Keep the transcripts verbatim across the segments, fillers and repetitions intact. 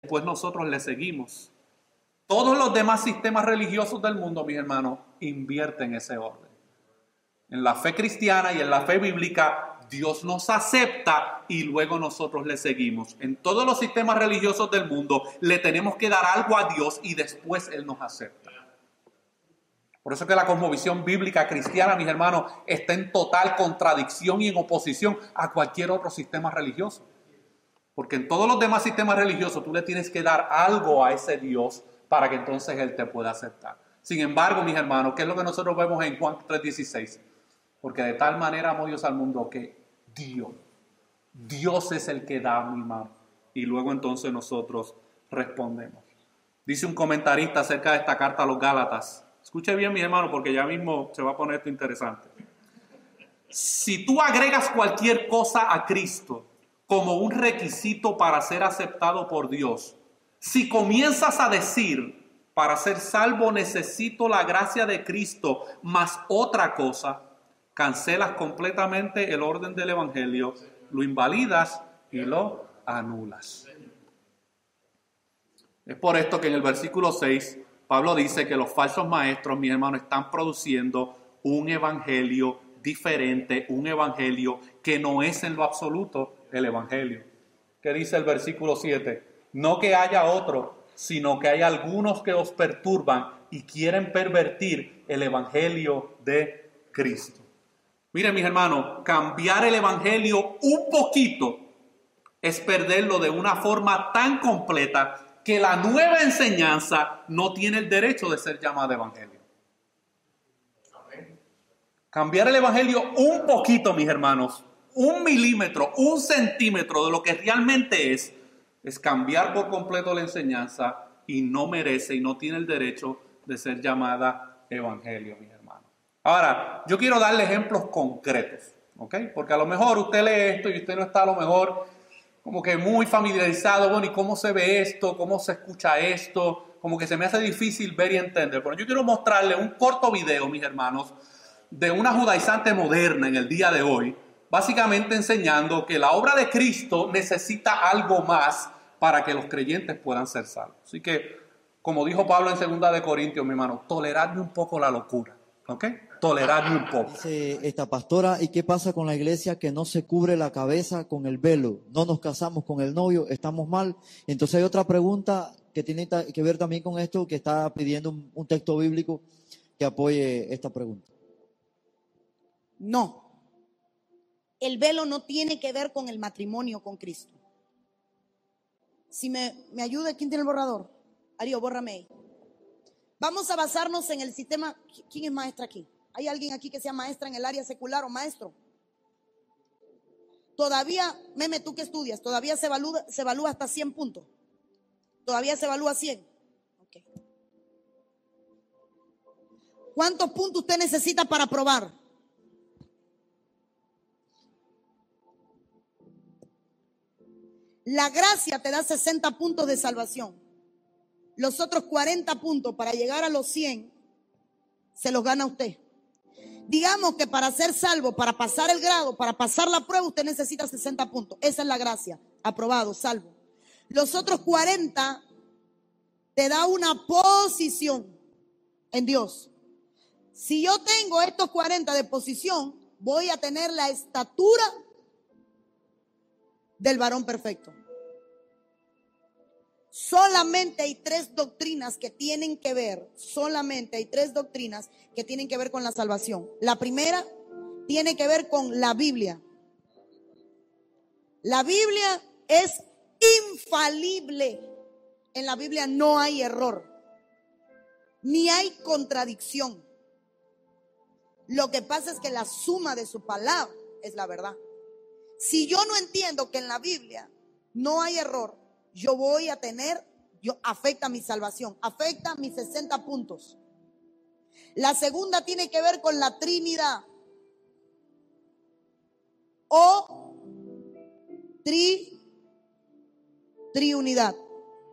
después nosotros le seguimos. Todos los demás sistemas religiosos del mundo, mis hermanos, invierten ese orden. En la fe cristiana y en la fe bíblica, Dios nos acepta y luego nosotros le seguimos. En todos los sistemas religiosos del mundo le tenemos que dar algo a Dios y después Él nos acepta. Por eso que la cosmovisión bíblica cristiana, mis hermanos, está en total contradicción y en oposición a cualquier otro sistema religioso. Porque en todos los demás sistemas religiosos tú le tienes que dar algo a ese Dios para que entonces Él te pueda aceptar. Sin embargo, mis hermanos, ¿qué es lo que nosotros vemos en Juan tres dieciséis? Porque de tal manera amó Dios al mundo que Dios, Dios es el que da mi mano. Y luego entonces nosotros respondemos. Dice un comentarista acerca de esta carta a los Gálatas. Escuche bien, mi hermano, porque ya mismo se va a poner esto interesante. Si tú agregas cualquier cosa a Cristo como un requisito para ser aceptado por Dios, si comienzas a decir, para ser salvo necesito la gracia de Cristo más otra cosa, cancelas completamente el orden del Evangelio, lo invalidas y lo anulas. Es por esto que en el versículo seis, Pablo dice que los falsos maestros, mis hermanos, están produciendo un evangelio diferente, un evangelio que no es en lo absoluto el evangelio. ¿Qué dice el versículo siete? No que haya otro, sino que hay algunos que os perturban y quieren pervertir el evangelio de Cristo. Miren, mis hermanos, cambiar el evangelio un poquito es perderlo de una forma tan completa que la nueva enseñanza no tiene el derecho de ser llamada evangelio. Cambiar el evangelio un poquito, mis hermanos, un milímetro, un centímetro de lo que realmente es, es cambiar por completo la enseñanza y no merece y no tiene el derecho de ser llamada evangelio, mis hermanos. Ahora, yo quiero darle ejemplos concretos, ¿ok? Porque a lo mejor usted lee esto y usted no está a lo mejor como que muy familiarizado, bueno, ¿y cómo se ve esto? ¿Cómo se escucha esto? Como que se me hace difícil ver y entender. Pero yo quiero mostrarle un corto video, mis hermanos, de una judaizante moderna en el día de hoy, básicamente enseñando que la obra de Cristo necesita algo más para que los creyentes puedan ser salvos. Así que, como dijo Pablo en segunda de Corintios, mi hermano, toleradme un poco la locura, ¿ok? Toleradme un poco. Dice esta pastora, ¿y qué pasa con la iglesia que no se cubre la cabeza con el velo? No nos casamos con el novio, estamos mal. Entonces hay otra pregunta que tiene que ver también con esto, que está pidiendo un, un texto bíblico que apoye esta pregunta. No, el velo no tiene que ver con el matrimonio con Cristo. Si me, me ayuda, ¿quién tiene el borrador? Ario, bórrame ahí. Vamos a basarnos en el sistema. ¿Quién es maestra aquí? ¿Hay alguien aquí que sea maestra en el área secular o maestro? Todavía, Meme, ¿tú qué estudias? Todavía se evalúa, se evalúa hasta cien puntos. Todavía se evalúa cien. Okay. ¿Cuántos puntos usted necesita para aprobar? La gracia te da sesenta puntos de salvación. Los otros cuarenta puntos para llegar a los cien se los gana usted. Digamos que para ser salvo, para pasar el grado, para pasar la prueba, usted necesita sesenta puntos. Esa es la gracia. Aprobado, salvo. Los otros cuarenta te da una posición en Dios. Si yo tengo estos cuarenta de posición, voy a tener la estatura del varón perfecto. Solamente hay tres doctrinas que tienen que ver, solamente hay tres doctrinas que tienen que ver con la salvación. La primera tiene que ver con la Biblia. La Biblia es infalible. En la Biblia no hay error, ni hay contradicción. Lo que pasa es que la suma de su palabra es la verdad. Si yo no entiendo que en la Biblia no hay error, yo voy a tener, yo afecta mi salvación, afecta mis sesenta puntos. La segunda tiene que ver con la Trinidad o tri, triunidad.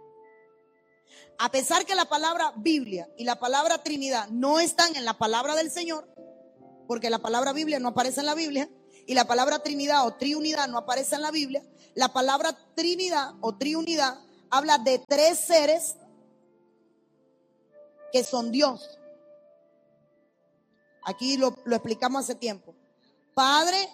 A pesar que la palabra Biblia y la palabra Trinidad no están en la palabra del Señor, porque la palabra Biblia no aparece en la Biblia, y la palabra Trinidad o triunidad no aparece en la Biblia, la palabra Trinidad o triunidad habla de tres seres que son Dios. Aquí lo, lo explicamos hace tiempo. Padre,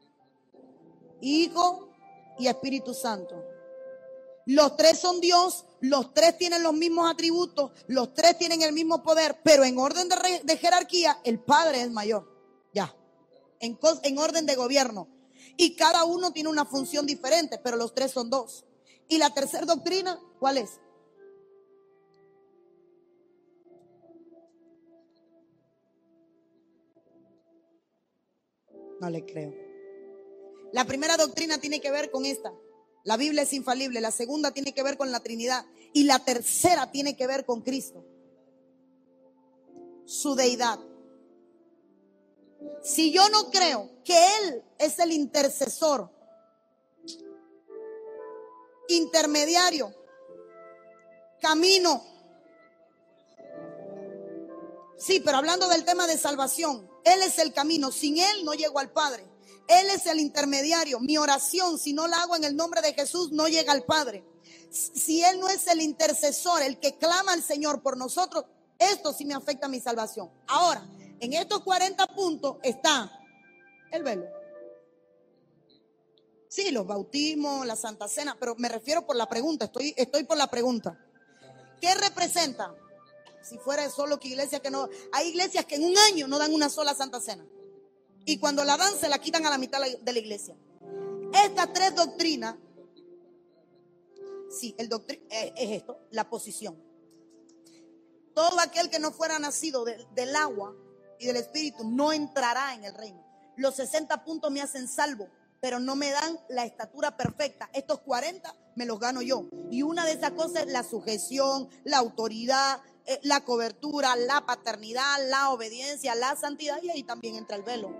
Hijo y Espíritu Santo. Los tres son Dios, los tres tienen los mismos atributos, los tres tienen el mismo poder, pero en orden de, re, de jerarquía, el Padre es mayor. Ya. En, en orden de gobierno. Y cada uno tiene una función diferente, pero los tres son dos. Y la tercera doctrina, ¿cuál es? No le creo. La primera doctrina tiene que ver con esta. La Biblia es infalible. La segunda tiene que ver con la Trinidad. Y la tercera tiene que ver con Cristo. Su deidad. Si yo no creo que Él es el intercesor, intermediario, camino. Sí, pero hablando del tema de salvación, Él es el camino. Sin Él no llego al Padre. Él es el intermediario. Mi oración, si no la hago en el nombre de Jesús, no llega al Padre. Si Él no es el intercesor, el que clama al Señor por nosotros, esto sí me afecta a mi salvación. Ahora, en estos cuarenta puntos está el velo. Sí, los bautismos, la Santa Cena, pero me refiero por la pregunta, estoy, estoy por la pregunta. ¿Qué representa? Si fuera solo que iglesias que no, hay iglesias que en un año no dan una sola Santa Cena. Y cuando la dan se la quitan a la mitad de la iglesia. Estas tres doctrinas, sí, el doctri- es, es esto, la posición. Todo aquel que no fuera nacido de, del agua y del Espíritu no entrará en el reino. Los sesenta puntos me hacen salvo, pero no me dan la estatura perfecta. Estos cuarenta me los gano yo. Y una de esas cosas es la sujeción, la autoridad, eh, la cobertura, la paternidad, la obediencia, la santidad, y ahí también entra el velo.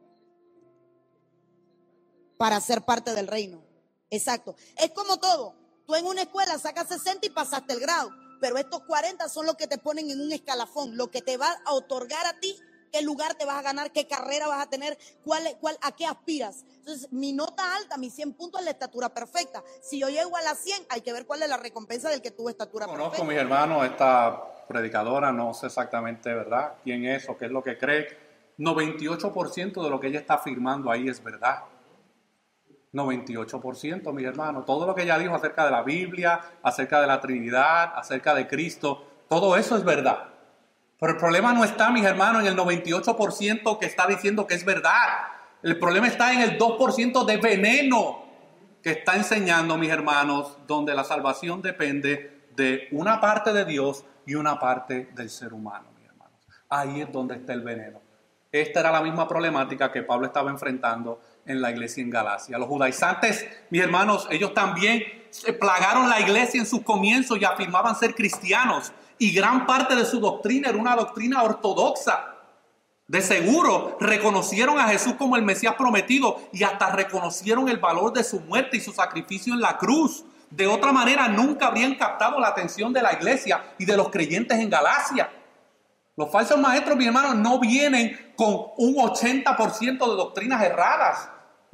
Para ser parte del reino. Exacto. Es como todo. Tú en una escuela sacas sesenta y pasaste el grado. Pero estos cuarenta son los que te ponen en un escalafón, lo que te va a otorgar a ti, qué lugar te vas a ganar, qué carrera vas a tener, cuál, cuál, a qué aspiras. Entonces, mi nota alta, mis cien puntos es la estatura perfecta. Si yo llego a las cien, hay que ver cuál es la recompensa del que tuvo estatura Conozco, perfecta. mis hermanos, esta predicadora, no sé exactamente, ¿verdad?, quién es o qué es lo que cree. noventa y ocho por ciento de lo que ella está afirmando ahí es verdad. noventa y ocho por ciento, mis hermanos. Todo lo que ella dijo acerca de la Biblia, acerca de la Trinidad, acerca de Cristo, todo eso es verdad. Pero el problema no está, mis hermanos, en el noventa y ocho por ciento que está diciendo que es verdad. El problema está en el dos por ciento de veneno que está enseñando, mis hermanos, donde la salvación depende de una parte de Dios y una parte del ser humano, mis hermanos. Ahí es donde está el veneno. Esta era la misma problemática que Pablo estaba enfrentando en la iglesia en Galacia. Los judaizantes, mis hermanos, ellos también plagaron la iglesia en sus comienzos y afirmaban ser cristianos. Y gran parte de su doctrina era una doctrina ortodoxa. De seguro reconocieron a Jesús como el Mesías prometido y hasta reconocieron el valor de su muerte y su sacrificio en la cruz. De otra manera, nunca habrían captado la atención de la iglesia y de los creyentes en Galacia. Los falsos maestros, mis hermanos, no vienen con un ochenta por ciento de doctrinas erradas.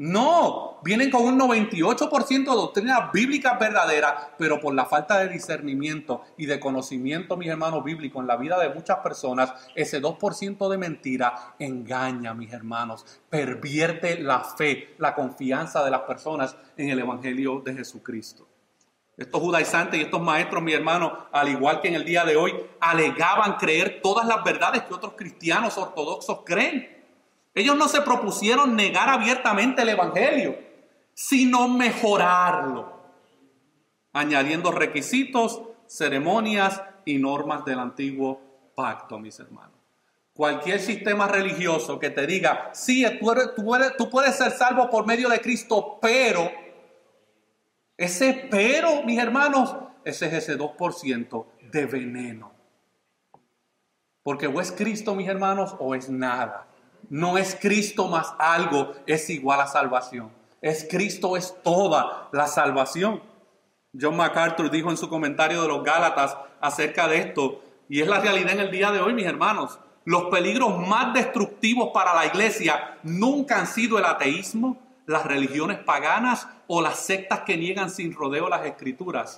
No, vienen con un noventa y ocho por ciento de doctrinas bíblicas verdaderas, pero por la falta de discernimiento y de conocimiento, mis hermanos, bíblico en la vida de muchas personas, ese dos por ciento de mentira engaña, mis hermanos, pervierte la fe, la confianza de las personas en el Evangelio de Jesucristo. Estos judaizantes y estos maestros, mis hermanos, al igual que en el día de hoy, alegaban creer todas las verdades que otros cristianos ortodoxos creen. Ellos no se propusieron negar abiertamente el Evangelio, sino mejorarlo, añadiendo requisitos, ceremonias y normas del antiguo pacto, mis hermanos. Cualquier sistema religioso que te diga, sí, tú, eres, tú, eres, tú puedes ser salvo por medio de Cristo, pero, ese pero, mis hermanos, ese es ese dos por ciento de veneno. Porque o es Cristo, mis hermanos, o es nada. No es Cristo más algo, es igual a salvación. Es Cristo, es toda la salvación. John MacArthur dijo en su comentario de los Gálatas acerca de esto, y es la realidad en el día de hoy, mis hermanos. Los peligros más destructivos para la iglesia nunca han sido el ateísmo, las religiones paganas o las sectas que niegan sin rodeo las escrituras,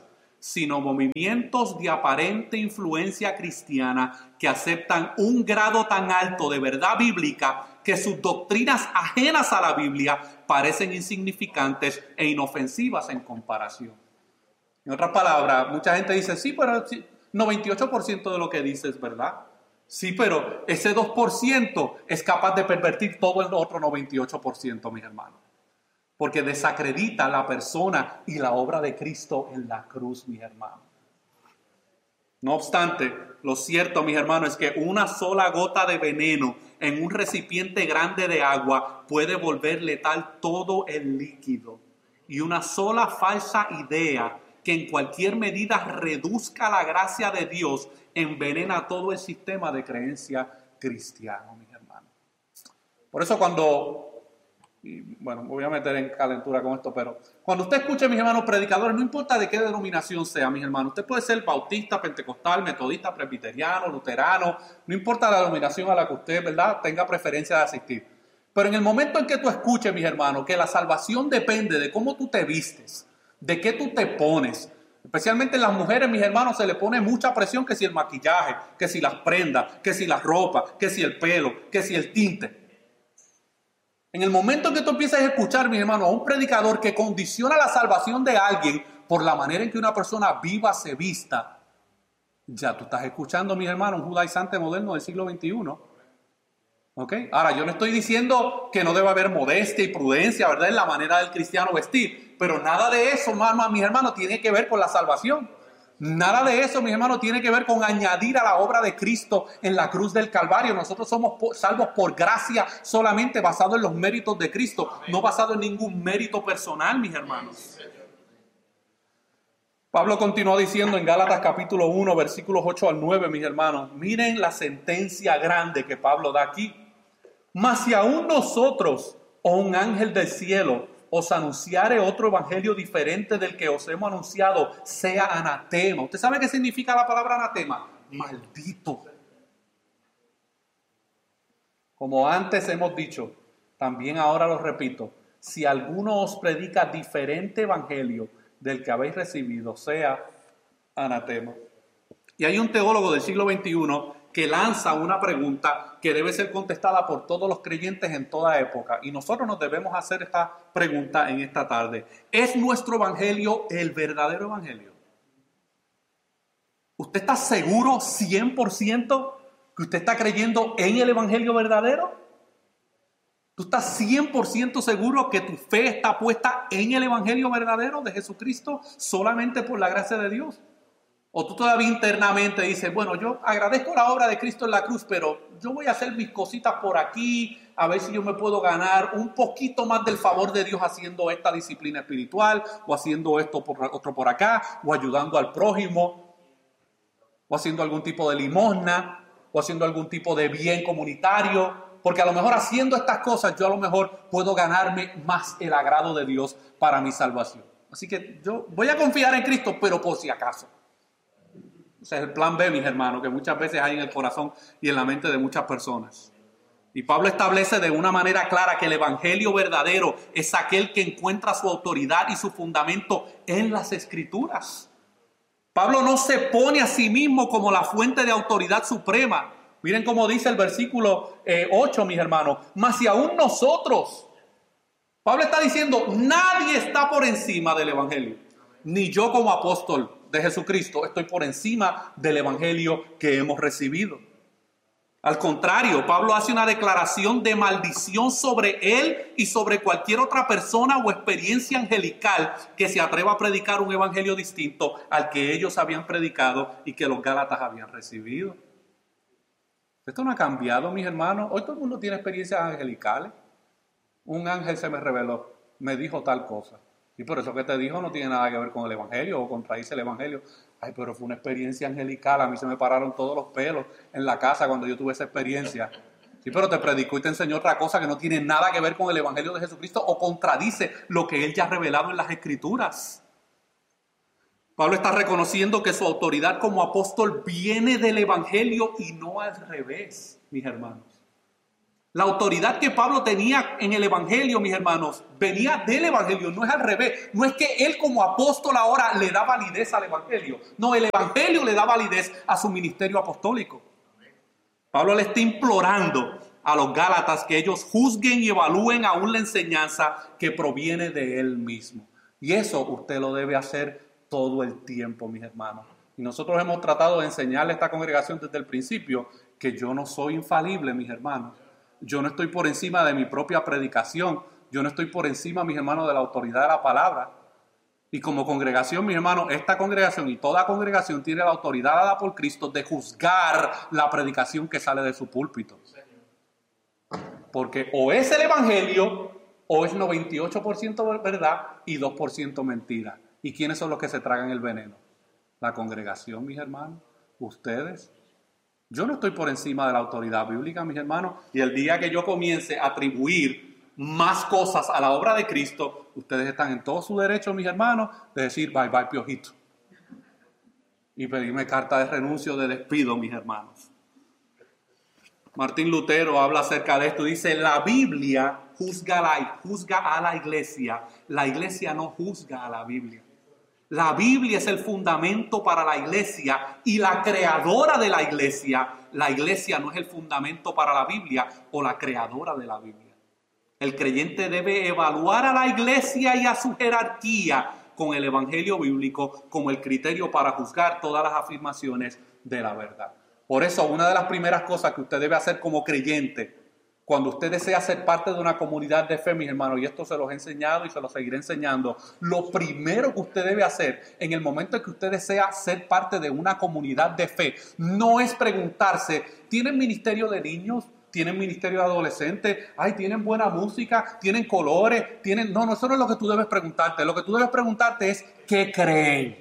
sino movimientos de aparente influencia cristiana que aceptan un grado tan alto de verdad bíblica que sus doctrinas ajenas a la Biblia parecen insignificantes e inofensivas en comparación. En otras palabras, mucha gente dice, sí, pero noventa y ocho por ciento de lo que dice es verdad. Sí, pero ese dos por ciento es capaz de pervertir todo el otro noventa y ocho por ciento, mis hermanos. Porque desacredita la persona y la obra de Cristo en la cruz, mis hermanos. No obstante, lo cierto, mis hermanos, es que una sola gota de veneno en un recipiente grande de agua puede volver letal todo el líquido. Y una sola falsa idea que en cualquier medida reduzca la gracia de Dios envenena todo el sistema de creencia cristiano, mis hermanos. Por eso cuando... Y bueno, me voy a meter en calentura con esto, pero cuando usted escuche, mis hermanos, predicadores, no importa de qué denominación sea, mis hermanos, usted puede ser bautista, pentecostal, metodista, presbiteriano, luterano, no importa la denominación a la que usted, ¿verdad?, tenga preferencia de asistir. Pero en el momento en que tú escuches, mis hermanos, que la salvación depende de cómo tú te vistes, de qué tú te pones, especialmente en las mujeres, mis hermanos, se le pone mucha presión, que si el maquillaje, que si las prendas, que si la ropa, que si el pelo, que si el tinte. En el momento en que tú empieces a escuchar, mis hermanos, a un predicador que condiciona la salvación de alguien por la manera en que una persona viva se vista, ya tú estás escuchando, mis hermanos, un judaizante moderno del siglo veintiuno. ¿Ok? Ahora, yo no estoy diciendo que no debe haber modestia y prudencia, ¿verdad?, en la manera del cristiano vestir, pero nada de eso, mis hermanos, tiene que ver con la salvación. Nada de eso, mis hermanos, tiene que ver con añadir a la obra de Cristo en la cruz del Calvario. Nosotros somos salvos por gracia solamente, basado en los méritos de Cristo, no basado en ningún mérito personal, mis hermanos. Pablo continuó diciendo en Gálatas capítulo uno, versículos ocho al nueve, mis hermanos, miren la sentencia grande que Pablo da aquí. Mas si aún nosotros, o un ángel del cielo, os anunciare otro evangelio diferente del que os hemos anunciado, sea anatema. ¿Usted sabe qué significa la palabra anatema? Maldito. Como antes hemos dicho, también ahora lo repito, si alguno os predica diferente evangelio del que habéis recibido, sea anatema. Y hay un teólogo del siglo veintiuno que lanza una pregunta que debe ser contestada por todos los creyentes en toda época. Y nosotros nos debemos hacer esta pregunta en esta tarde. ¿Es nuestro evangelio el verdadero evangelio? ¿Usted está seguro cien por ciento que usted está creyendo en el evangelio verdadero? ¿Tú estás cien por ciento seguro que tu fe está puesta en el evangelio verdadero de Jesucristo solamente por la gracia de Dios? ¿O tú todavía internamente dices, bueno, yo agradezco la obra de Cristo en la cruz, pero yo voy a hacer mis cositas por aquí, a ver si yo me puedo ganar un poquito más del favor de Dios haciendo esta disciplina espiritual, o haciendo esto por otro por acá, o ayudando al prójimo, o haciendo algún tipo de limosna, o haciendo algún tipo de bien comunitario? Porque a lo mejor haciendo estas cosas yo a lo mejor puedo ganarme más el agrado de Dios para mi salvación. Así que yo voy a confiar en Cristo, pero por si acaso. Ese es el plan B, mis hermanos, que muchas veces hay en el corazón y en la mente de muchas personas. Y Pablo establece de una manera clara que el evangelio verdadero es aquel que encuentra su autoridad y su fundamento en las Escrituras. Pablo no se pone a sí mismo como la fuente de autoridad suprema. Miren cómo dice el versículo eh, ocho, mis hermanos. Mas si aún nosotros, Pablo está diciendo, nadie está por encima del evangelio. Ni yo como apóstol de Jesucristo estoy por encima del evangelio que hemos recibido. Al contrario, Pablo hace una declaración de maldición sobre él y sobre cualquier otra persona o experiencia angelical que se atreva a predicar un evangelio distinto al que ellos habían predicado y que los gálatas habían recibido. Esto no ha cambiado, mis hermanos. Hoy todo el mundo tiene experiencias angelicales. Un ángel se me reveló, me dijo tal cosa. Y por eso que te dijo no tiene nada que ver con el evangelio o contradice el evangelio. Ay, pero fue una experiencia angelical. A mí se me pararon todos los pelos en la casa cuando yo tuve esa experiencia. Sí, pero te predicó y te enseñó otra cosa que no tiene nada que ver con el evangelio de Jesucristo o contradice lo que él ya ha revelado en las Escrituras. Pablo está reconociendo que su autoridad como apóstol viene del evangelio y no al revés, mis hermanos. La autoridad que Pablo tenía en el Evangelio, mis hermanos, venía del Evangelio, no es al revés. No es que él como apóstol ahora le da validez al Evangelio. No, el Evangelio le da validez a su ministerio apostólico. Pablo le está implorando a los Gálatas que ellos juzguen y evalúen aún la enseñanza que proviene de él mismo. Y eso usted lo debe hacer todo el tiempo, mis hermanos. Y nosotros hemos tratado de enseñarle a esta congregación desde el principio que yo no soy infalible, mis hermanos. Yo no estoy por encima de mi propia predicación. Yo no estoy por encima, mis hermanos, de la autoridad de la palabra. Y como congregación, mis hermanos, esta congregación y toda congregación tiene la autoridad dada por Cristo de juzgar la predicación que sale de su púlpito. Porque o es el Evangelio o es noventa y ocho por ciento verdad y dos por ciento mentira. ¿Y quiénes son los que se tragan el veneno? La congregación, mis hermanos, ustedes. Yo no estoy por encima de la autoridad bíblica, mis hermanos, y el día que yo comience a atribuir más cosas a la obra de Cristo, ustedes están en todo su derecho, mis hermanos, de decir bye bye piojito y pedirme carta de renuncio, de despido, mis hermanos. Martín Lutero habla acerca de esto, dice: la Biblia juzga a la, juzga a la iglesia, la iglesia no juzga a la Biblia. La Biblia es el fundamento para la iglesia y la creadora de la iglesia. La iglesia no es el fundamento para la Biblia o la creadora de la Biblia. El creyente debe evaluar a la iglesia y a su jerarquía con el evangelio bíblico como el criterio para juzgar todas las afirmaciones de la verdad. Por eso, una de las primeras cosas que usted debe hacer como creyente, cuando usted desea ser parte de una comunidad de fe, mis hermanos, y esto se los he enseñado y se los seguiré enseñando, lo primero que usted debe hacer en el momento en que usted desea ser parte de una comunidad de fe, no es preguntarse: ¿tienen ministerio de niños? ¿Tienen ministerio de adolescentes? Ay, ¿tienen buena música? ¿Tienen colores? ¿Tienen...? No, no, eso no es lo que tú debes preguntarte. Lo que tú debes preguntarte es: ¿qué creen?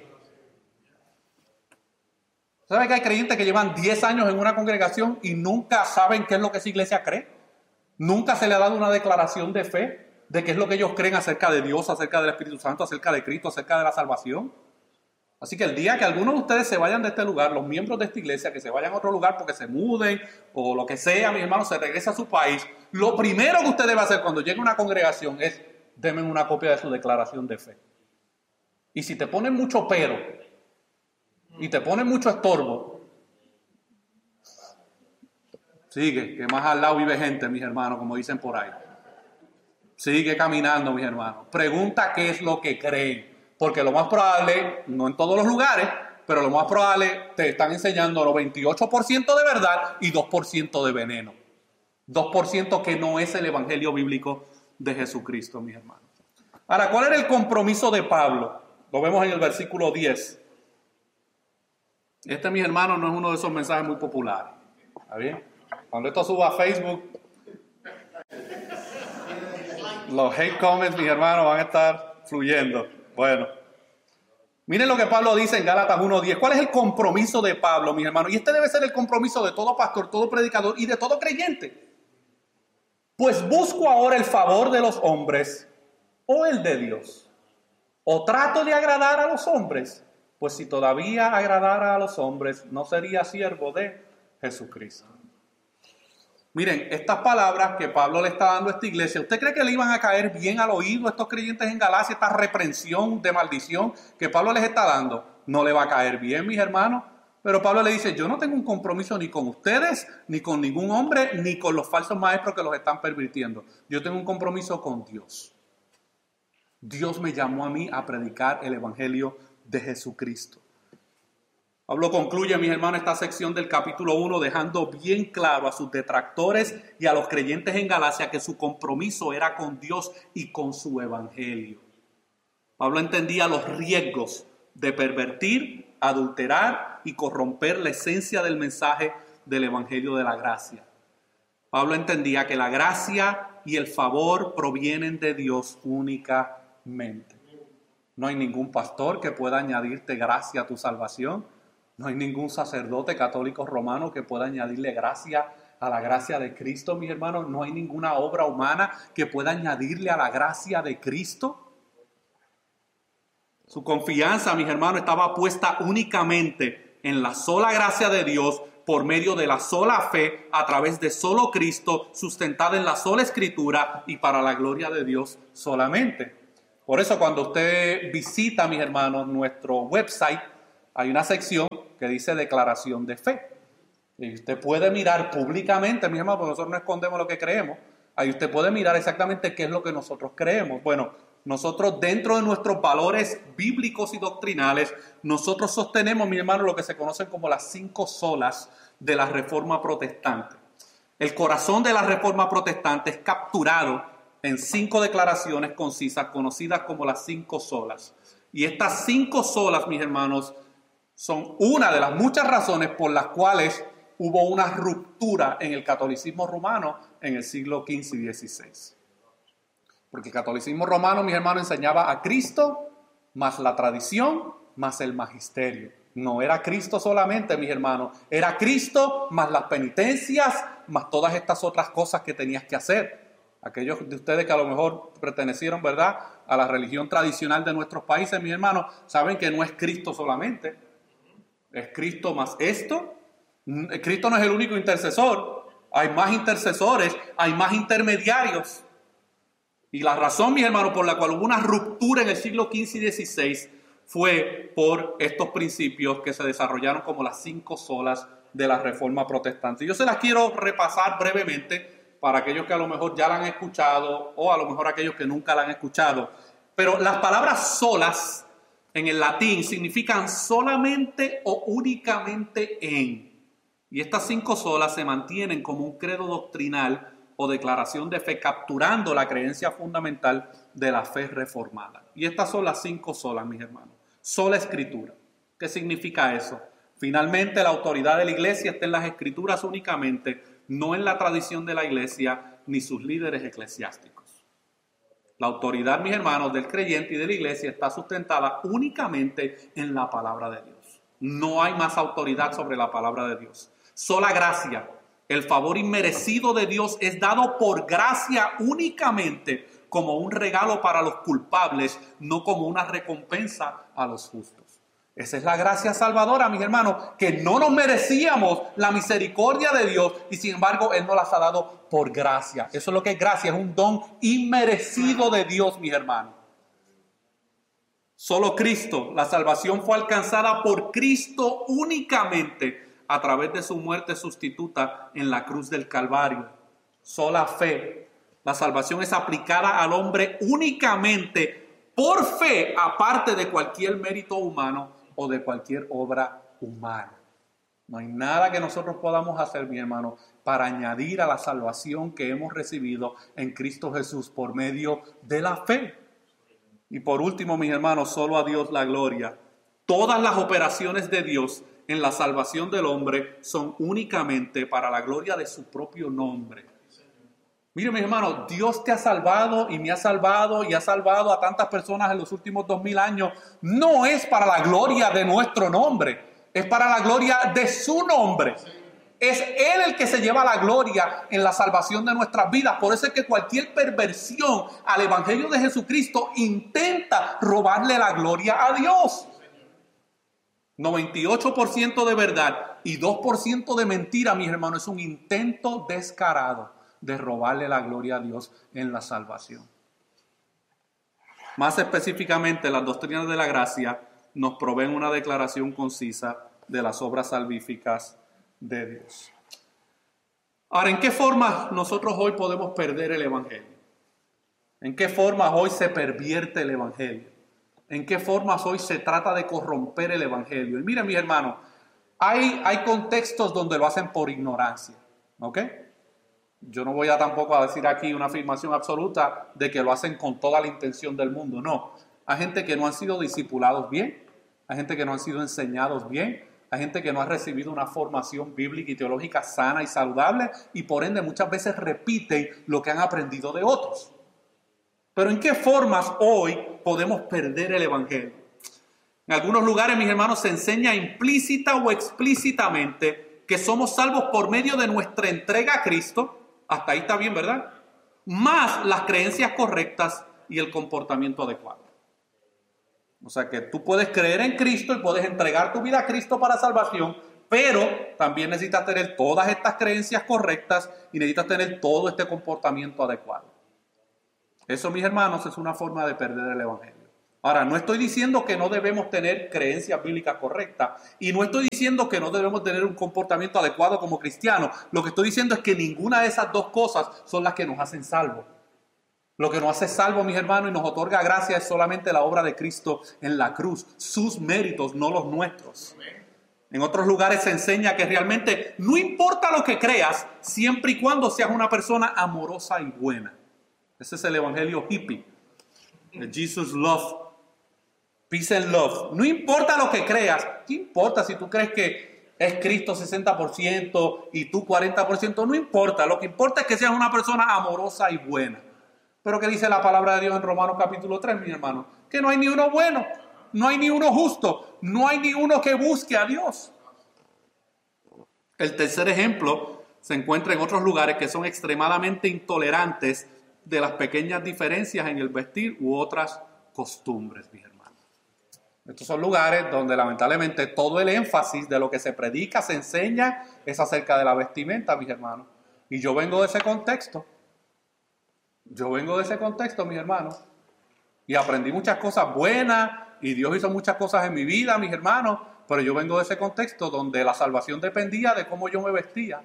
¿Sabe que hay creyentes que llevan diez años en una congregación y nunca saben qué es lo que esa iglesia cree? Nunca se le ha dado una declaración de fe de qué es lo que ellos creen acerca de Dios, acerca del Espíritu Santo, acerca de Cristo, acerca de la salvación. Así que el día que algunos de ustedes se vayan de este lugar, los miembros de esta iglesia, que se vayan a otro lugar porque se muden o lo que sea, mis hermanos, se regresa a su país, lo primero que usted debe hacer cuando llegue a una congregación es: denme una copia de su declaración de fe. Y si te ponen mucho pero y te ponen mucho estorbo, sigue, que más al lado vive gente, mis hermanos, como dicen por ahí. Sigue caminando, mis hermanos. Pregunta qué es lo que creen. Porque lo más probable, no en todos los lugares, pero lo más probable te están enseñando noventa y ocho por ciento de verdad y dos por ciento de veneno. dos por ciento que no es el evangelio bíblico de Jesucristo, mis hermanos. Ahora, ¿cuál era el compromiso de Pablo? Lo vemos en el versículo diez. Este, mis hermanos, no es uno de esos mensajes muy populares. ¿Está bien? Cuando esto suba a Facebook, los hate comments, mis hermanos, van a estar fluyendo. Bueno, miren lo que Pablo dice en Gálatas uno diez. ¿Cuál es el compromiso de Pablo, mis hermanos? Y este debe ser el compromiso de todo pastor, todo predicador y de todo creyente. Pues busco ahora el favor de los hombres o el de Dios. O trato de agradar a los hombres. Pues si todavía agradara a los hombres, no sería siervo de Jesucristo. Miren, estas palabras que Pablo le está dando a esta iglesia, ¿usted cree que le iban a caer bien al oído a estos creyentes en Galacia? Esta reprensión de maldición que Pablo les está dando, no le va a caer bien, mis hermanos. Pero Pablo le dice: yo no tengo un compromiso ni con ustedes, ni con ningún hombre, ni con los falsos maestros que los están pervirtiendo. Yo tengo un compromiso con Dios. Dios me llamó a mí a predicar el evangelio de Jesucristo. Pablo concluye, mis hermanos, esta sección del capítulo uno dejando bien claro a sus detractores y a los creyentes en Galacia que su compromiso era con Dios y con su evangelio. Pablo entendía los riesgos de pervertir, adulterar y corromper la esencia del mensaje del evangelio de la gracia. Pablo entendía que la gracia y el favor provienen de Dios únicamente. No hay ningún pastor que pueda añadirte gracia a tu salvación. No hay ningún sacerdote católico romano que pueda añadirle gracia a la gracia de Cristo, mis hermanos. No hay ninguna obra humana que pueda añadirle a la gracia de Cristo. Su confianza, mis hermanos, estaba puesta únicamente en la sola gracia de Dios por medio de la sola fe, a través de solo Cristo, sustentada en la sola Escritura y para la gloria de Dios solamente. Por eso cuando usted visita, mis hermanos, nuestro website, hay una sección que dice declaración de fe. Y usted puede mirar públicamente, mis hermanos, porque nosotros no escondemos lo que creemos. Ahí usted puede mirar exactamente qué es lo que nosotros creemos. Bueno, nosotros dentro de nuestros valores bíblicos y doctrinales, nosotros sostenemos, mis hermanos, lo que se conocen como las cinco solas de la Reforma Protestante. El corazón de la Reforma Protestante es capturado en cinco declaraciones concisas, conocidas como las cinco solas. Y estas cinco solas, mis hermanos, son una de las muchas razones por las cuales hubo una ruptura en el catolicismo romano en el siglo quince y dieciséis. Porque el catolicismo romano, mis hermanos, enseñaba a Cristo, más la tradición, más el magisterio. No era Cristo solamente, mis hermanos. Era Cristo, más las penitencias, más todas estas otras cosas que tenías que hacer. Aquellos de ustedes que a lo mejor pertenecieron, ¿verdad?, a la religión tradicional de nuestros países, mis hermanos, saben que no es Cristo solamente. Es Cristo más esto. Cristo no es el único intercesor. Hay más intercesores, hay más intermediarios. Y la razón, mis hermanos, por la cual hubo una ruptura en el siglo quince y dieciséis fue por estos principios que se desarrollaron como las cinco solas de la Reforma Protestante. Yo se las quiero repasar brevemente para aquellos que a lo mejor ya la han escuchado o a lo mejor aquellos que nunca la han escuchado. Pero las palabras solas en el latín significan solamente o únicamente en. Y estas cinco solas se mantienen como un credo doctrinal o declaración de fe, capturando la creencia fundamental de la fe reformada. Y estas son las cinco solas, mis hermanos. Sola Escritura. ¿Qué significa eso? Finalmente, la autoridad de la iglesia está en las Escrituras únicamente, no en la tradición de la iglesia ni sus líderes eclesiásticos. La autoridad, mis hermanos, del creyente y de la iglesia está sustentada únicamente en la palabra de Dios. No hay más autoridad sobre la palabra de Dios. Sola gracia. El favor inmerecido de Dios es dado por gracia únicamente como un regalo para los culpables, no como una recompensa a los justos. Esa es la gracia salvadora, mis hermanos, que no nos merecíamos la misericordia de Dios y sin embargo Él nos las ha dado por gracia. Eso es lo que es gracia, es un don inmerecido de Dios, mis hermanos. Solo Cristo, la salvación fue alcanzada por Cristo únicamente a través de su muerte sustituta en la cruz del Calvario. Sola fe. La salvación es aplicada al hombre únicamente por fe, aparte de cualquier mérito humano o de cualquier obra humana. No hay nada que nosotros podamos hacer, mi hermano, para añadir a la salvación que hemos recibido en Cristo Jesús por medio de la fe. Y por último, mis hermanos, solo a Dios la gloria. Todas las operaciones de Dios en la salvación del hombre son únicamente para la gloria de su propio nombre. Mire, mis hermanos, Dios te ha salvado y me ha salvado y ha salvado a tantas personas en los últimos dos mil años. No es para la gloria de nuestro nombre, es para la gloria de su nombre. Es Él el que se lleva la gloria en la salvación de nuestras vidas. Por eso es que cualquier perversión al Evangelio de Jesucristo intenta robarle la gloria a Dios. noventa y ocho por ciento de verdad y dos por ciento de mentira, mis hermanos, es un intento descarado de robarle la gloria a Dios en la salvación. Más específicamente, las doctrinas de la gracia nos proveen una declaración concisa de las obras salvíficas de Dios. Ahora, ¿en qué forma nosotros hoy podemos perder el Evangelio? ¿En qué forma hoy se pervierte el Evangelio? ¿En qué formas hoy se trata de corromper el Evangelio? Y miren, mis hermanos, hay, hay contextos donde lo hacen por ignorancia, ¿ok? Yo no voy a tampoco a decir aquí una afirmación absoluta de que lo hacen con toda la intención del mundo, no. Hay gente que no han sido discipulados bien, hay gente que no han sido enseñados bien, hay gente que no ha recibido una formación bíblica y teológica sana y saludable y por ende muchas veces repiten lo que han aprendido de otros. Pero ¿en qué formas hoy podemos perder el Evangelio? En algunos lugares, mis hermanos, se enseña implícita o explícitamente que somos salvos por medio de nuestra entrega a Cristo. Hasta ahí está bien, ¿verdad? Más las creencias correctas y el comportamiento adecuado. O sea que tú puedes creer en Cristo y puedes entregar tu vida a Cristo para salvación, Pero también necesitas tener todas estas creencias correctas y necesitas tener todo este comportamiento adecuado. Eso, mis hermanos, es una forma de perder el evangelio. Ahora, no estoy diciendo que no debemos tener creencias bíblicas correctas y no estoy diciendo que no debemos tener un comportamiento adecuado como cristianos. Lo que estoy diciendo es que ninguna de esas dos cosas son las que nos hacen salvos. Lo que nos hace salvos, mis hermanos, y nos otorga gracia es solamente la obra de Cristo en la cruz. Sus méritos, no los nuestros. En otros lugares se enseña que realmente no importa lo que creas, siempre y cuando seas una persona amorosa y buena. Ese es el evangelio hippie. El Jesus Love. Peace and love. No importa lo que creas. ¿Qué importa si tú crees que es Cristo sesenta por ciento y tú cuarenta por ciento? No importa. Lo que importa es que seas una persona amorosa y buena. Pero ¿qué dice la palabra de Dios en Romanos capítulo tres, mi hermano? Que no hay ni uno bueno, no hay ni uno justo, no hay ni uno que busque a Dios. El tercer ejemplo se encuentra en otros lugares que son extremadamente intolerantes de las pequeñas diferencias en el vestir u otras costumbres, mi hermano. Estos son lugares donde lamentablemente todo el énfasis de lo que se predica, se enseña, es acerca de la vestimenta, mis hermanos. Y yo vengo de ese contexto. Yo vengo de ese contexto, mis hermanos. Y aprendí muchas cosas buenas y Dios hizo muchas cosas en mi vida, mis hermanos. Pero yo vengo de ese contexto donde la salvación dependía de cómo yo me vestía.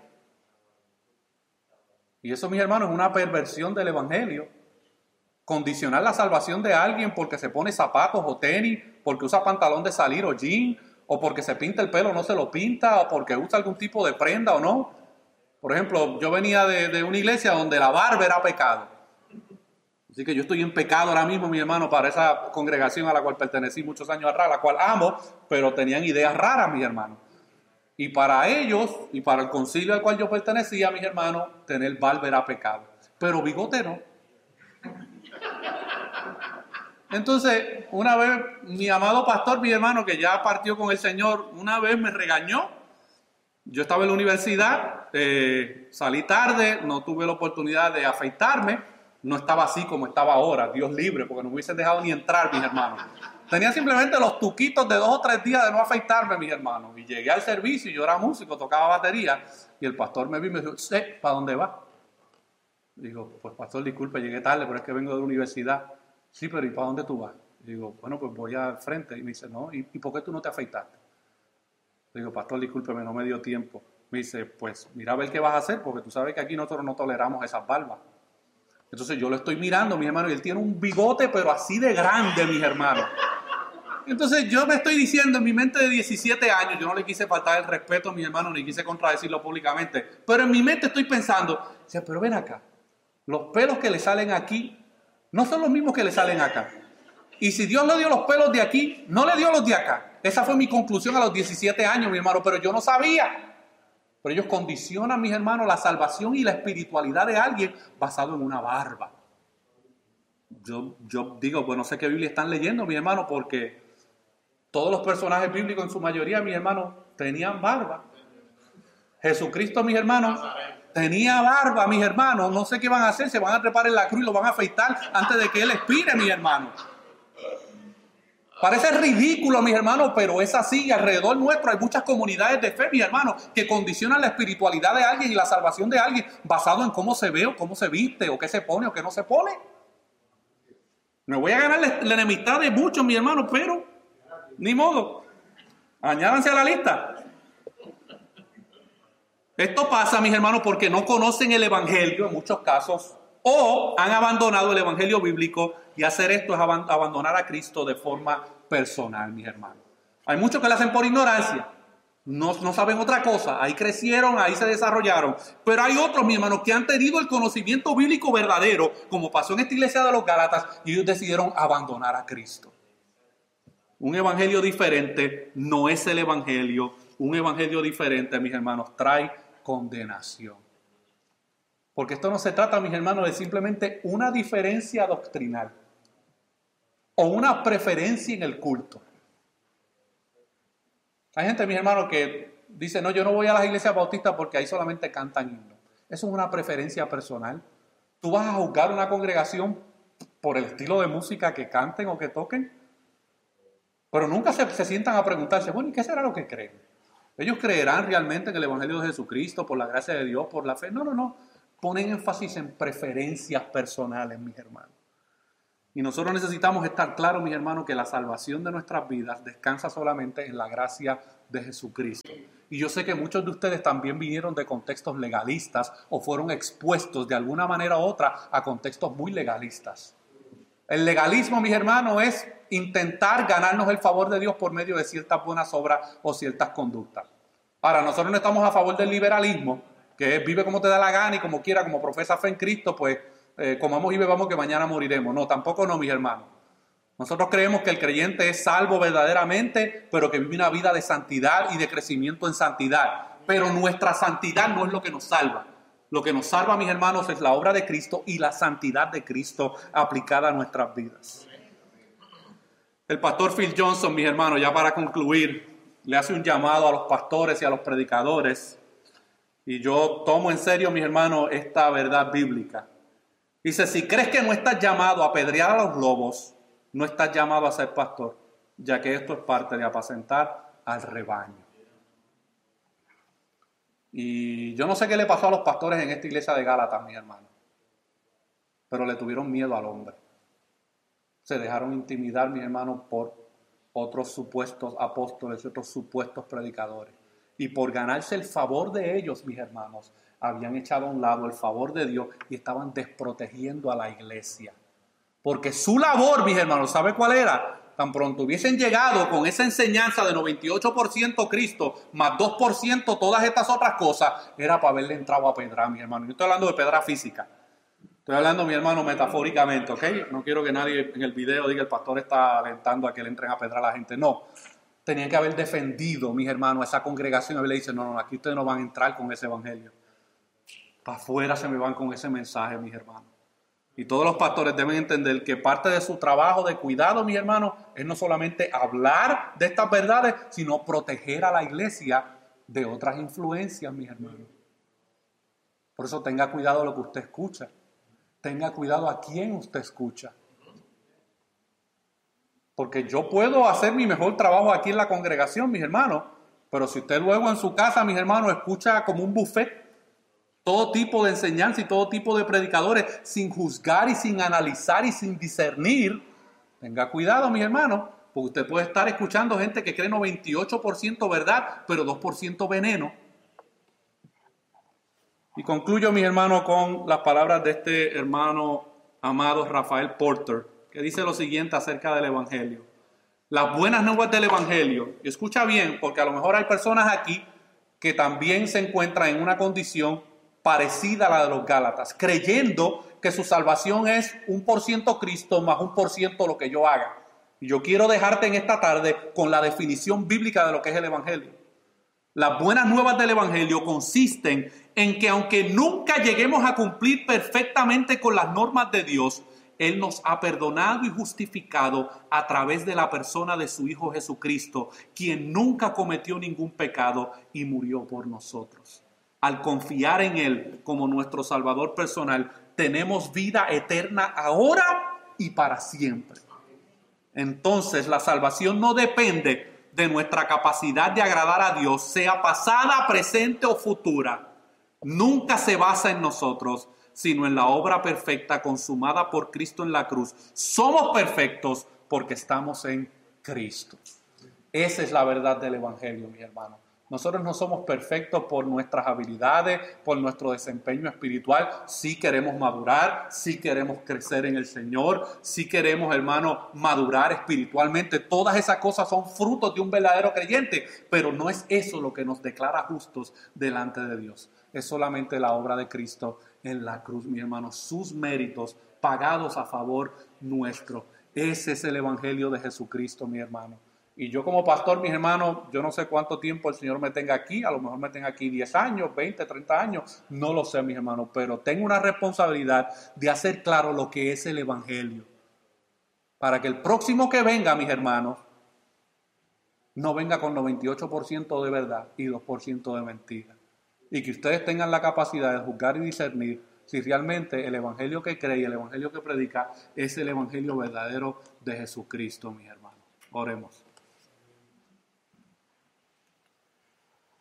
Y eso, mis hermanos, es una perversión del evangelio. Condicionar la salvación de alguien porque se pone zapatos o tenis, porque usa pantalón de salir o jean, o porque se pinta el pelo o no se lo pinta, o porque usa algún tipo de prenda o no. Por ejemplo, yo venía de, de una iglesia donde la barba era pecado. Así que yo estoy en pecado ahora mismo, mi hermano, para esa congregación a la cual pertenecí muchos años atrás, a la cual amo, pero tenían ideas raras, mi hermano. Y para ellos, y para el concilio al cual yo pertenecía, mis hermanos, tener barba era pecado. Pero bigote no. Entonces, una vez, mi amado pastor, mi hermano, que ya partió con el Señor, una vez me regañó. Yo estaba en la universidad, eh, salí tarde, no tuve la oportunidad de afeitarme. No estaba así como estaba ahora, Dios libre, porque no me hubiesen dejado ni entrar, mis hermanos. Tenía simplemente los tuquitos de dos o tres días de no afeitarme, mis hermanos. Y llegué al servicio, y yo era músico, tocaba batería, y el pastor me vio y me dijo, ¿eh, para dónde va? Digo, pues pastor, disculpe, llegué tarde, pero es que vengo de la universidad. Sí, pero ¿y para dónde tú vas? Digo, bueno, pues voy al frente. Y me dice, no, ¿y, ¿y por qué tú no te afeitaste? Digo, pastor, discúlpeme, no me dio tiempo. Me dice, pues mira a ver qué vas a hacer, porque tú sabes que aquí nosotros no toleramos esas barbas. Entonces yo lo estoy mirando, mi hermano, y él tiene un bigote, pero así de grande, mis hermanos. Entonces yo me estoy diciendo en mi mente de diecisiete años, yo no le quise faltar el respeto a mi hermano, ni quise contradecirlo públicamente, pero en mi mente estoy pensando, pero ven acá, los pelos que le salen aquí no son los mismos que le salen acá. Y si Dios le dio los pelos de aquí, no le dio los de acá. Esa fue mi conclusión a los diecisiete años, mi hermano, pero yo no sabía. Pero ellos condicionan, mis hermanos, la salvación y la espiritualidad de alguien basado en una barba. Yo, yo digo, pues no sé qué Biblia están leyendo, mis hermanos, porque todos los personajes bíblicos en su mayoría, mis hermanos, tenían barba. Jesucristo, mis hermanos, tenía barba, mis hermanos. No sé qué van a hacer, se van a trepar en la cruz y lo van a afeitar antes de que Él expire, mis hermanos. Parece ridículo, mis hermanos, pero es así. Alrededor nuestro hay muchas comunidades de fe, mis hermanos, que condicionan la espiritualidad de alguien y la salvación de alguien basado en cómo se ve o cómo se viste o qué se pone o qué no se pone. Me voy a ganar la enemistad de muchos, mis hermanos, pero ni modo. Añádanse a la lista. Esto pasa, mis hermanos, porque no conocen el evangelio en muchos casos o han abandonado el evangelio bíblico, y hacer esto es abandonar a Cristo de forma personal, mis hermanos. Hay muchos que lo hacen por ignorancia, no, no saben otra cosa, ahí crecieron, ahí se desarrollaron, pero hay otros, mis hermanos, que han tenido el conocimiento bíblico verdadero, como pasó en esta iglesia de los Gálatas, y ellos decidieron abandonar a Cristo. Un evangelio diferente no es el evangelio, un evangelio diferente, mis hermanos, trae condenación. Porque esto no se trata, mis hermanos, de simplemente una diferencia doctrinal o una preferencia en el culto. Hay gente, mis hermanos, que dice, no, yo no voy a las iglesias bautistas porque ahí solamente cantan himnos. Eso es una preferencia personal. ¿Tú vas a juzgar una congregación por el estilo de música que canten o que toquen? Pero nunca se, se sientan a preguntarse, bueno, ¿y qué será lo que creen? Ellos creerán realmente en el Evangelio de Jesucristo por la gracia de Dios, por la fe. No, no, no. Ponen énfasis en preferencias personales, mis hermanos. Y nosotros necesitamos estar claros, mis hermanos, que la salvación de nuestras vidas descansa solamente en la gracia de Jesucristo. Y yo sé que muchos de ustedes también vinieron de contextos legalistas o fueron expuestos de alguna manera u otra a contextos muy legalistas. El legalismo, mis hermanos, es intentar ganarnos el favor de Dios por medio de ciertas buenas obras o ciertas conductas. Ahora, nosotros no estamos a favor del liberalismo, que es vive como te da la gana y como quiera, como profesa fe en Cristo, pues eh, comamos y bebamos que mañana moriremos. No, tampoco no, mis hermanos. Nosotros creemos que el creyente es salvo verdaderamente, pero que vive una vida de santidad y de crecimiento en santidad. Pero nuestra santidad no es lo que nos salva. Lo que nos salva, mis hermanos, es la obra de Cristo y la santidad de Cristo aplicada a nuestras vidas. El pastor Phil Johnson, mis hermanos, ya para concluir, le hace un llamado a los pastores y a los predicadores. Y yo tomo en serio, mis hermanos, esta verdad bíblica. Dice, si crees que no estás llamado a apedrear a los lobos, no estás llamado a ser pastor, ya que esto es parte de apacentar al rebaño. Y yo no sé qué le pasó a los pastores en esta iglesia de Gálatas, mis hermanos, pero le tuvieron miedo al hombre. Se dejaron intimidar, mis hermanos, por otros supuestos apóstoles y otros supuestos predicadores. Y por ganarse el favor de ellos, mis hermanos, habían echado a un lado el favor de Dios y estaban desprotegiendo a la iglesia. Porque su labor, mis hermanos, ¿sabe cuál era? Tan pronto hubiesen llegado con esa enseñanza de noventa y ocho por ciento Cristo, más dos por ciento todas estas otras cosas, era para haberle entrado a pedrar, mis hermanos. Yo estoy hablando de pedra física. Estoy hablando, mi hermano, metafóricamente, ¿ok? No quiero que nadie en el video diga el pastor está alentando a que le entren a pedrar a la gente. No. Tenían que haber defendido, mis hermanos, a esa congregación. Y le dicen, no, no, aquí ustedes no van a entrar con ese evangelio. Para afuera se me van con ese mensaje, mis hermanos. Y todos los pastores deben entender que parte de su trabajo de cuidado, mis hermanos, es no solamente hablar de estas verdades, sino proteger a la iglesia de otras influencias, mis hermanos. Por eso tenga cuidado de lo que usted escucha. Tenga cuidado a quién usted escucha. Porque yo puedo hacer mi mejor trabajo aquí en la congregación, mis hermanos, pero si usted luego en su casa, mis hermanos, escucha como un buffet todo tipo de enseñanza y todo tipo de predicadores sin juzgar y sin analizar y sin discernir, tenga cuidado, mis hermanos, porque usted puede estar escuchando gente que cree noventa y ocho por ciento verdad, pero dos por ciento veneno. Y concluyo, mis hermanos, con las palabras de este hermano amado Rafael Porter, que dice lo siguiente acerca del Evangelio. Las buenas nuevas del Evangelio, y escucha bien, porque a lo mejor hay personas aquí que también se encuentran en una condición parecida a la de los Gálatas, creyendo que su salvación es un por ciento Cristo más un por ciento lo que yo haga. Y yo quiero dejarte en esta tarde con la definición bíblica de lo que es el Evangelio. Las buenas nuevas del Evangelio consisten en que aunque nunca lleguemos a cumplir perfectamente con las normas de Dios, Él nos ha perdonado y justificado a través de la persona de su Hijo Jesucristo, quien nunca cometió ningún pecado y murió por nosotros. Al confiar en Él como nuestro Salvador personal, tenemos vida eterna ahora y para siempre. Entonces, la salvación no depende de nuestra capacidad de agradar a Dios, sea pasada, presente o futura. Nunca se basa en nosotros, sino en la obra perfecta consumada por Cristo en la cruz. Somos perfectos porque estamos en Cristo. Esa es la verdad del Evangelio, mi hermano. Nosotros no somos perfectos por nuestras habilidades, por nuestro desempeño espiritual. Sí queremos madurar, sí queremos crecer en el Señor, sí queremos, hermano, madurar espiritualmente. Todas esas cosas son frutos de un verdadero creyente, pero no es eso lo que nos declara justos delante de Dios. Es solamente la obra de Cristo en la cruz, mi hermano, sus méritos pagados a favor nuestro. Ese es el Evangelio de Jesucristo, mi hermano. Y yo como pastor, mis hermanos, yo no sé cuánto tiempo el Señor me tenga aquí, a lo mejor me tenga aquí diez años, veinte, treinta años, no lo sé, mis hermanos, pero tengo una responsabilidad de hacer claro lo que es el Evangelio, para que el próximo que venga, mis hermanos, no venga con noventa y ocho por ciento de verdad y dos por ciento de mentira. Y que ustedes tengan la capacidad de juzgar y discernir si realmente el Evangelio que cree y el Evangelio que predica es el Evangelio verdadero de Jesucristo, mis hermanos. Oremos.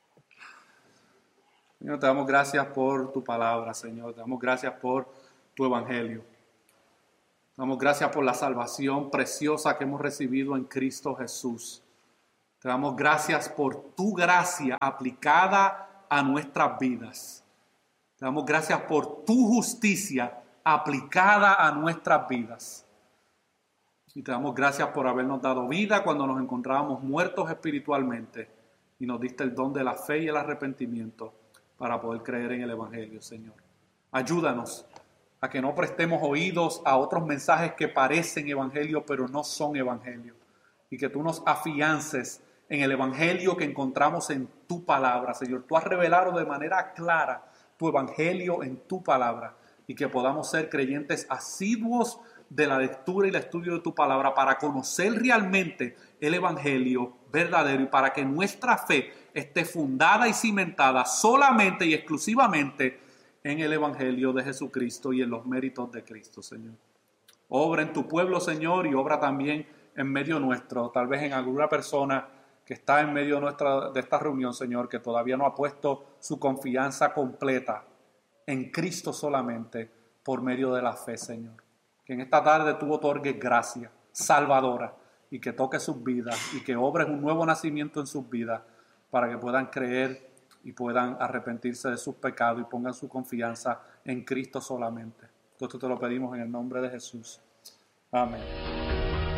Señor, te damos gracias por tu palabra, Señor. Te damos gracias por tu evangelio. Te damos gracias por la salvación preciosa que hemos recibido en Cristo Jesús. Te damos gracias por tu gracia aplicada a nuestras vidas. Te damos gracias por tu justicia aplicada a nuestras vidas. Y te damos gracias por habernos dado vida cuando nos encontrábamos muertos espiritualmente y nos diste el don de la fe y el arrepentimiento para poder creer en el evangelio, Señor. Ayúdanos a que no prestemos oídos a otros mensajes que parecen evangelio pero no son evangelio, y que tú nos afiances en el evangelio que encontramos en tu palabra, Señor. Tú has revelado de manera clara tu evangelio en tu palabra, y que podamos ser creyentes asiduos de la lectura y el estudio de tu palabra para conocer realmente el evangelio verdadero y para que nuestra fe esté fundada y cimentada solamente y exclusivamente en el evangelio de Jesucristo y en los méritos de Cristo, Señor. Obra en tu pueblo, Señor, y obra también en medio nuestro, tal vez en alguna persona que está en medio de, nuestra, de esta reunión, Señor, que todavía no ha puesto su confianza completa en Cristo solamente por medio de la fe, Señor. Que en esta tarde tú otorgues gracia salvadora y que toques sus vidas y que obres un nuevo nacimiento en sus vidas para que puedan creer y puedan arrepentirse de sus pecados y pongan su confianza en Cristo solamente. Todo esto te lo pedimos en el nombre de Jesús. Amén.